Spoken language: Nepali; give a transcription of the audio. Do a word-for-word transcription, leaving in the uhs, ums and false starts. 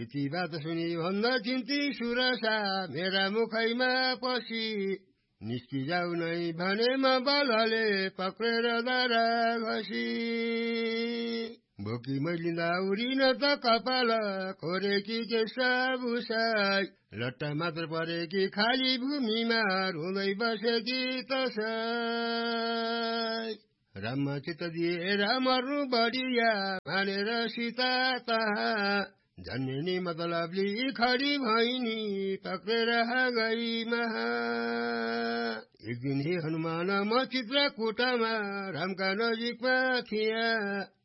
चिठी बात सुनि भन्न चिन्ती सुरसा मेरा मुखैमा पसी निस्किजाउ नै भनेमा बलले पक्रेर दारा घसी बोकी मैलिँदा उरिन त कपाल खोरेकी केसा भुसाई लट्टा मात्र परेकी खाली भूमिमा रुँदै बसेकी तसाई राममा चित्त दिएर मर्नु बढिया मानेर सीता तहाँ जन्मिनी मतलबली खडी भैनी पक्रेर गई महा एक दिन हे हनुमान म चित्रकूटमा रामका नजिकमा थिया